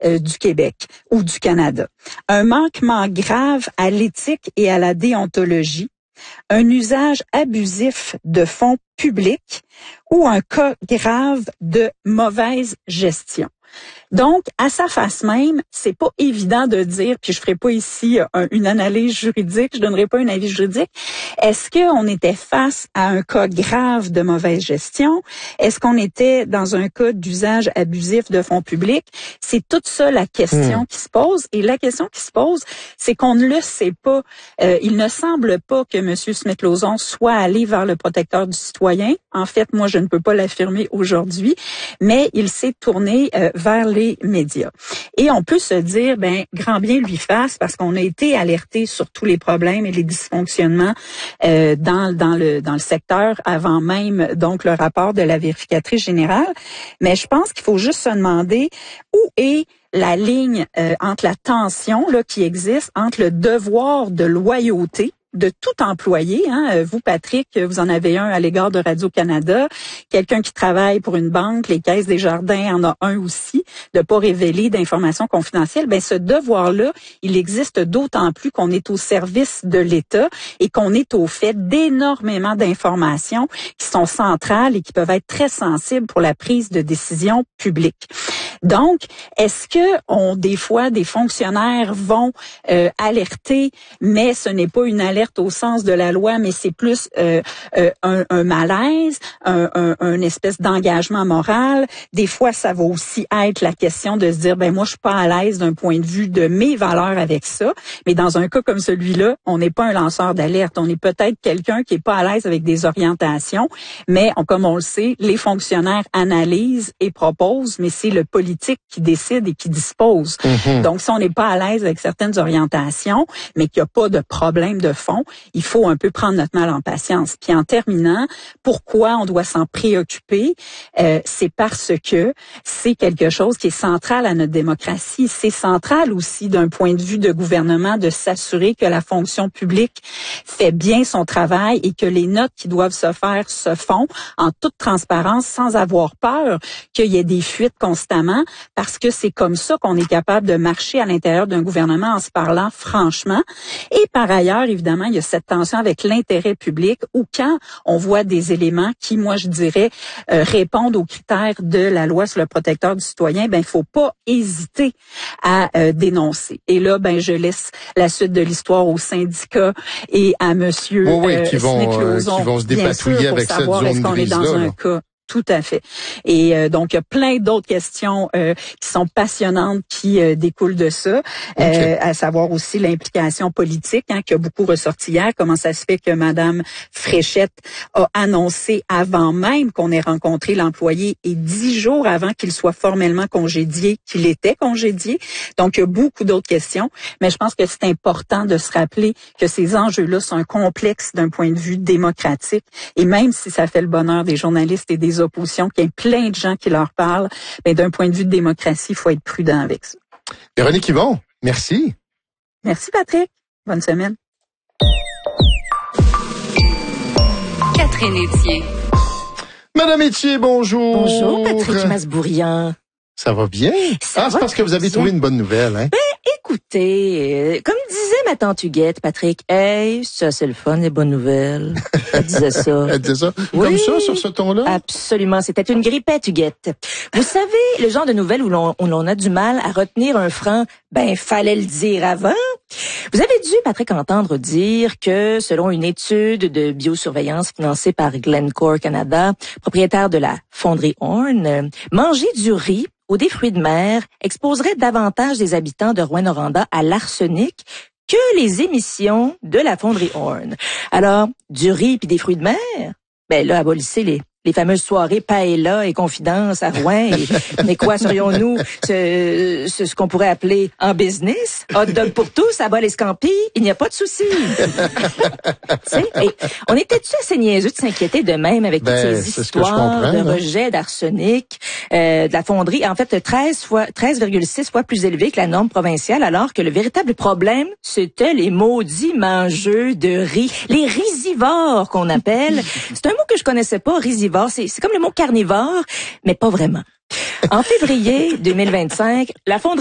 du Québec ou du Canada. Un manquement grave à l'éthique et à la déontologie, un usage abusif de fonds publics ou un cas grave de mauvaise gestion. Donc, à sa face même, c'est pas évident de dire, puis je ferai pas ici une analyse juridique, je donnerai pas un avis juridique. Est-ce qu'on était face à un cas grave de mauvaise gestion? Est-ce qu'on était dans un cas d'usage abusif de fonds publics? C'est toute ça la question qui se pose. Et la question qui se pose, c'est qu'on ne le sait pas. Il ne semble pas que M. Smith-Lauzon soit allé vers le protecteur du citoyen. En fait, moi, je ne peux pas l'affirmer aujourd'hui, mais il s'est tourné vers les médias. Et on peut se dire, grand bien lui fasse, parce qu'on a été alerté sur tous les problèmes et les dysfonctionnements dans le secteur avant même donc le rapport de la vérificatrice générale. Mais je pense qu'il faut juste se demander où est la ligne entre la tension là qui existe entre le devoir de loyauté de tout employé. Vous, Patrick, vous en avez un à l'égard de Radio-Canada. Quelqu'un qui travaille pour une banque, les Caisses des Jardins en a un aussi, de pas révéler d'informations confidentielles. Ce devoir-là, il existe d'autant plus qu'on est au service de l'État et qu'on est au fait d'énormément d'informations qui sont centrales et qui peuvent être très sensibles pour la prise de décision publique. Donc, est-ce que des fois, des fonctionnaires vont alerter, mais ce n'est pas une alerte au sens de la loi, mais c'est plus un malaise, un espèce d'engagement moral. Des fois, ça va aussi être la question de se dire, moi, je suis pas à l'aise d'un point de vue de mes valeurs avec ça. Mais dans un cas comme celui-là, on n'est pas un lanceur d'alerte. On est peut-être quelqu'un qui est pas à l'aise avec des orientations, mais comme on le sait, les fonctionnaires analysent et proposent, mais c'est le politique qui décide et qui dispose. Donc, si on n'est pas à l'aise avec certaines orientations, mais qu'il n'y a pas de problème de fond, il faut un peu prendre notre mal en patience. Puis en terminant, pourquoi on doit s'en préoccuper? C'est parce que c'est quelque chose qui est central à notre démocratie. C'est central aussi d'un point de vue de gouvernement de s'assurer que la fonction publique fait bien son travail et que les notes qui doivent se faire se font en toute transparence sans avoir peur qu'il y ait des fuites constamment, parce que c'est comme ça qu'on est capable de marcher à l'intérieur d'un gouvernement en se parlant franchement. Et par ailleurs, évidemment, il y a cette tension avec l'intérêt public où quand on voit des éléments qui, moi, je dirais, répondent aux critères de la loi sur le protecteur du citoyen, il faut pas hésiter à dénoncer. Et là, je laisse la suite de l'histoire aux syndicats et à monsieur Smith-Lauzon, qui vont se dépatouiller avec cette zone grise-là. Tout à fait. Et donc, il y a plein d'autres questions qui sont passionnantes qui découlent de ça, à savoir aussi l'implication politique qui a beaucoup ressorti hier. Comment ça se fait que Madame Fréchette a annoncé avant même qu'on ait rencontré l'employé et 10 jours avant qu'il soit formellement congédié, qu'il était congédié. Donc, il y a beaucoup d'autres questions. Mais je pense que c'est important de se rappeler que ces enjeux-là sont complexes d'un point de vue démocratique. Et même si ça fait le bonheur des journalistes et des oppositions, qu'il y ait plein de gens qui leur parlent, d'un point de vue de démocratie, il faut être prudent avec ça. Véronique Yvon, merci. Merci Patrick. Bonne semaine. Catherine Etier. Madame Etier, bonjour. Bonjour Patrick Masbourian. Ça va bien? C'est parce que vous avez trouvé une bonne nouvelle, hein? Écoutez, comme disait ma tante Huguette, Patrick, hey, ça c'est le fun, les bonnes nouvelles. Elle disait ça. Elle disait ça? Oui, comme ça, sur ce ton-là? Absolument, c'était une grippette, Huguette. Vous savez, le genre de nouvelles où l'on a du mal à retenir un franc, fallait le dire avant. Vous avez dû, Patrick, entendre dire que, selon une étude de biosurveillance financée par Glencore Canada, propriétaire de la fonderie Horn, manger du riz ou des fruits de mer exposerait davantage des habitants de Rouyn-Noranda à l'arsenic que les émissions de la fonderie Horn. Alors, du riz puis des fruits de mer? Là, abolissez les fameuses soirées paella et confidences à Rouen. Mais quoi serions-nous ce qu'on pourrait appeler en business? Hot dog pour tous, à bas les scampis, il n'y a pas de souci. On était-tu assez niaiseux de s'inquiéter de même avec toutes ces histoires de rejet d'arsenic, de la fonderie? En fait, 13,6 fois plus élevé que la norme provinciale, alors que le véritable problème, c'était les maudits mangeux de riz. Les risivores qu'on appelle. C'est un mot que je connaissais pas, risivore. C'est comme le mot carnivore, mais pas vraiment. En février 2025, la fonderie